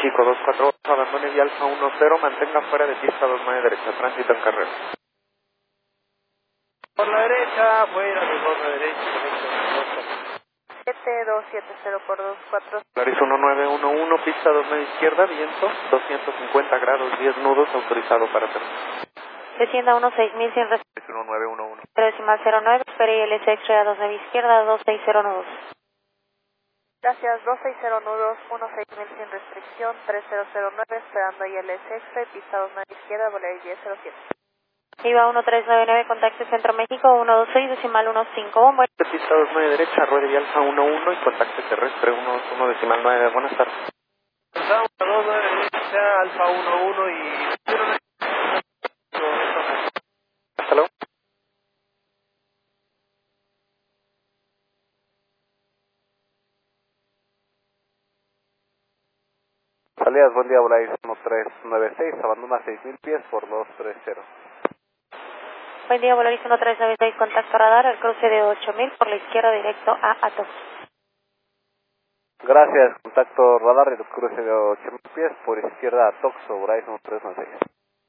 México 248, abandone vía Alfa 10, mantenga fuera de pista 29 derecha, tránsito en carrera. Por la derecha, fuera de por la derecha, 7270 por 24. Polaris 1911, pista 29 izquierda, viento 250 grados, 10 nudos, autorizado para terminar. Descienda 16000 sin restricción. 1911. Decimal 09, espere ILS X-ray a 29 izquierda, 260 nudos. Gracias, 260 nudos, 16000 sin restricción, 3009, esperando ILS X-ray, pista 29 izquierda, Volaris 1007. IVA 1399, contacte Centro México, 126, decimal 15, bombo. Pista 29 derecha, ruede vía Alfa 11 y contacto terrestre 121 decimal 9, buenas tardes. Estamos a 29 derecha, Alfa 11 y... Hasta luego. Salidas, buen día, Volaris 1396, abandona 6000 pies por 230. Buen día, Volaris 1396, contacto radar, al cruce de 8000 por la izquierda directo a Atos. Gracias, contacto radar, el cruce de 8000 pies por izquierda a Toxo, Volaris 1396.